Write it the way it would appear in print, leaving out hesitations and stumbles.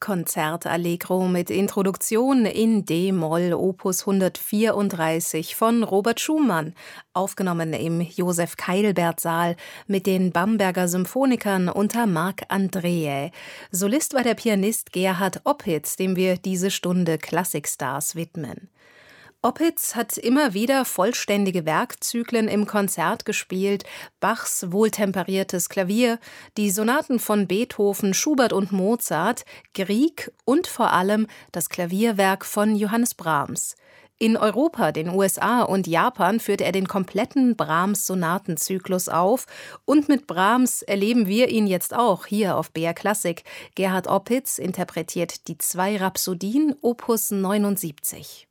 Klavierkonzert Allegro mit Introduktion in d-Moll Opus 134 von Robert Schumann, aufgenommen im Josef-Keilbert-Saal mit den Bamberger Symphonikern unter Marc Andreae. Solist war der Pianist Gerhard Opitz, dem wir diese Stunde Klassikstars widmen. Opitz hat immer wieder vollständige Werkzyklen im Konzert gespielt, Bachs wohltemperiertes Klavier, die Sonaten von Beethoven, Schubert und Mozart, Grieg und vor allem das Klavierwerk von Johannes Brahms. In Europa, den USA und Japan führte er den kompletten Brahms-Sonatenzyklus auf. Und mit Brahms erleben wir ihn jetzt auch hier auf BR Klassik. Gerhard Opitz interpretiert die 2 Rhapsodien, Opus 79.